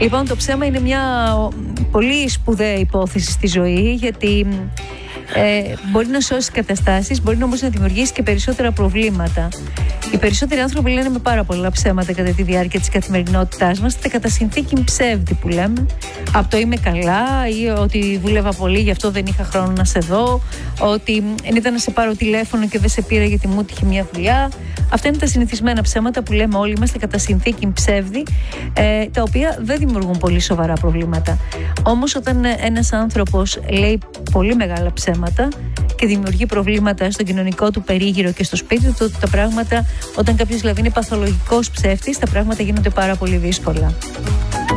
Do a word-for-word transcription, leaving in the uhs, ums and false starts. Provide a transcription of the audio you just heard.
Λοιπόν, το ψέμα είναι μια πολύ σπουδαία υπόθεση στη ζωή, γιατί ε, μπορεί να σώσει καταστάσεις, μπορεί όμως να δημιουργήσει και περισσότερα προβλήματα. Οι περισσότεροι άνθρωποι λένε με πάρα πολλά ψέματα κατά τη διάρκεια της καθημερινότητάς μας, είτε κατά συνθήκη ψεύδι που λέμε, από το είμαι καλά ή ότι δούλευα πολύ γι' αυτό δεν είχα χρόνο να σε δω, ότι ήταν να σε πάρω τηλέφωνο και δεν σε πήρα γιατί μου τύχε μια δουλειά. Αυτά είναι τα συνηθισμένα ψέματα που λέμε όλοι μας κατά συνθήκη ψεύδι, ε, τα οποία δεν δημιουργούν πολύ σοβαρά προβλήματα. Όμως όταν ένας άνθρωπος λέει πολύ μεγάλα ψέματα και δημιουργεί προβλήματα στον κοινωνικό του περίγυρο και στο σπίτι του, τα πράγματα, όταν κάποιος δηλαδή είναι παθολογικός ψεύτης, τα πράγματα γίνονται πάρα πολύ δύσκολα.